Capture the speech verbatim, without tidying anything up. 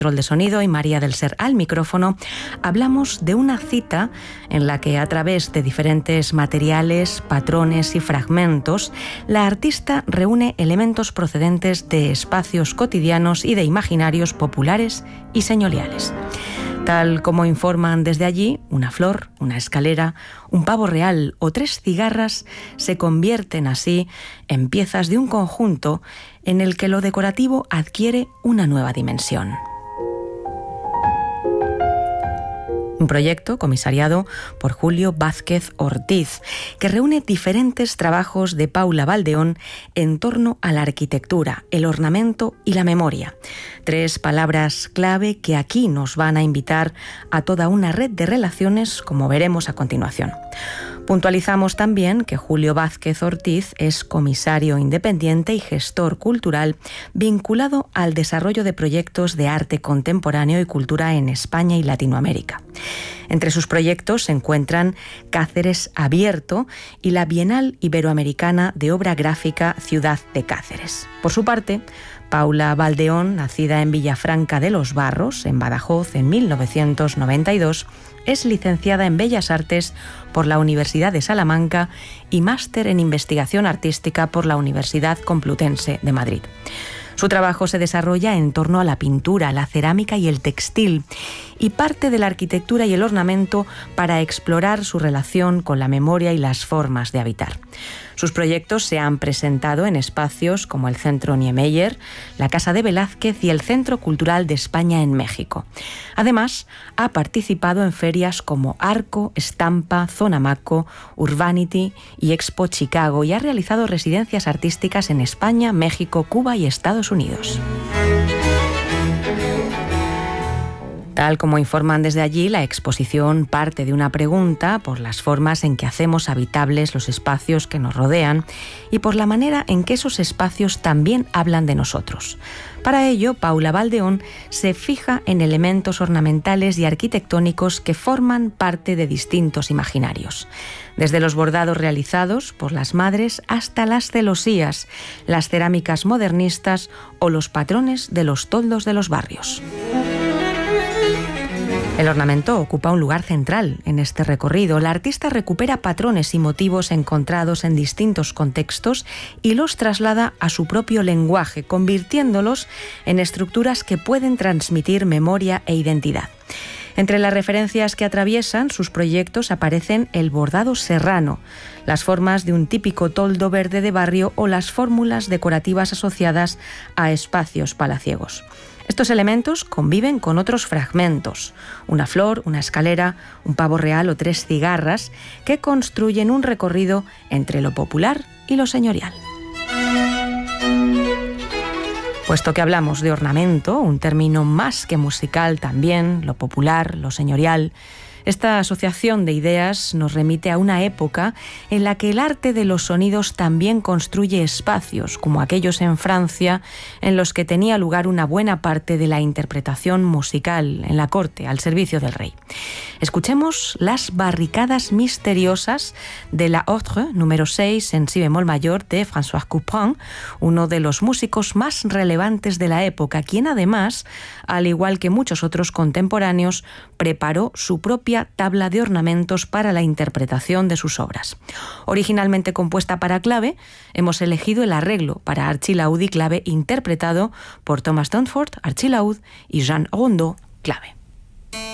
Control de sonido y María del Ser al micrófono, hablamos de una cita en la que a través de diferentes materiales, patrones y fragmentos, la artista reúne elementos procedentes de espacios cotidianos y de imaginarios populares y señoriales. Tal como informan desde allí, una flor, una escalera, un pavo real o tres cigarras se convierten así en piezas de un conjunto en el que lo decorativo adquiere una nueva dimensión. Un proyecto comisariado por Julio Vázquez Ortiz, que reúne diferentes trabajos de Paula Baldeón en torno a la arquitectura, el ornamento y la memoria. Tres palabras clave que aquí nos van a invitar a toda una red de relaciones, como veremos a continuación. Puntualizamos también que Julio Vázquez Ortiz es comisario independiente y gestor cultural vinculado al desarrollo de proyectos de arte contemporáneo y cultura en España y Latinoamérica. Entre sus proyectos se encuentran Cáceres Abierto y la Bienal Iberoamericana de Obra Gráfica Ciudad de Cáceres. Por su parte, Paula Baldeón, nacida en Villafranca de los Barros, en Badajoz, en mil novecientos noventa y dos, es licenciada en Bellas Artes por la Universidad de Salamanca y máster en Investigación Artística por la Universidad Complutense de Madrid. Su trabajo se desarrolla en torno a la pintura, la cerámica y el textil, y parte de la arquitectura y el ornamento para explorar su relación con la memoria y las formas de habitar. Sus proyectos se han presentado en espacios como el Centro Niemeyer, la Casa de Velázquez y el Centro Cultural de España en México. Además, ha participado en ferias como Arco, Estampa, Zona Maco, Urbanity y Expo Chicago y ha realizado residencias artísticas en España, México, Cuba y Estados Unidos. Tal como informan desde allí, la exposición parte de una pregunta por las formas en que hacemos habitables los espacios que nos rodean y por la manera en que esos espacios también hablan de nosotros. Para ello, Paula Baldeón se fija en elementos ornamentales y arquitectónicos que forman parte de distintos imaginarios. Desde los bordados realizados por las madres hasta las celosías, las cerámicas modernistas o los patrones de los toldos de los barrios. El ornamento ocupa un lugar central en este recorrido. La artista recupera patrones y motivos encontrados en distintos contextos y los traslada a su propio lenguaje, convirtiéndolos en estructuras que pueden transmitir memoria e identidad. Entre las referencias que atraviesan sus proyectos aparecen el bordado serrano, las formas de un típico toldo verde de barrio o las fórmulas decorativas asociadas a espacios palaciegos. Estos elementos conviven con otros fragmentos, una flor, una escalera, un pavo real o tres cigarras, que construyen un recorrido entre lo popular y lo señorial. Puesto que hablamos de ornamento, un término más que musical también, lo popular, lo señorial, esta asociación de ideas nos remite a una época en la que el arte de los sonidos también construye espacios, como aquellos en Francia, en los que tenía lugar una buena parte de la interpretación musical en la corte, al servicio del rey. Escuchemos Las barricadas misteriosas de la Autre, número seis en si bemol mayor, de François Couperin, uno de los músicos más relevantes de la época, quien además, al igual que muchos otros contemporáneos, preparó su propia tabla de ornamentos para la interpretación de sus obras. Originalmente compuesta para clave, hemos elegido el arreglo para archilaúd y clave interpretado por Thomas Dunford, archilaúd, y Jean Rondeau, clave.